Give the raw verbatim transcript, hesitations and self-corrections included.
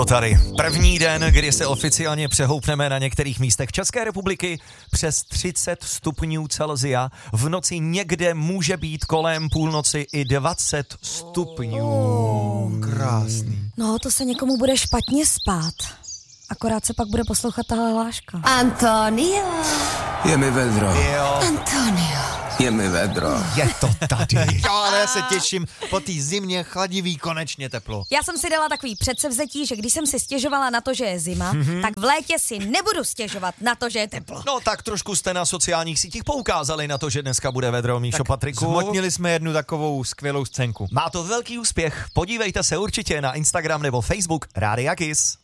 Tady první den, kdy se oficiálně přehoupneme na některých místech České republiky přes třicet stupňů Celsia. V noci někde může být kolem půlnoci i dvacet stupňů. Oh, krásný. No, to se někomu bude špatně spát. Akorát se pak bude poslouchat tahle hláška. Antonio. Je mi vedro. Jo, Antonio. Je mi vedro. je to tady. Jo, ale já se těším po té zimě chladivý konečně teplo. Já jsem si dala takový předsevzetí, že když jsem si stěžovala na to, že je zima, mm-hmm. tak v létě si nebudu stěžovat na to, že je teplo. No tak trošku jste na sociálních sítích poukázali na to, že dneska bude vedro, Míšo, Patriku. Zhmotnili jsme jednu takovou skvělou scénku. Má to velký úspěch. Podívejte se určitě na Instagram nebo Facebook Rádia Kiss.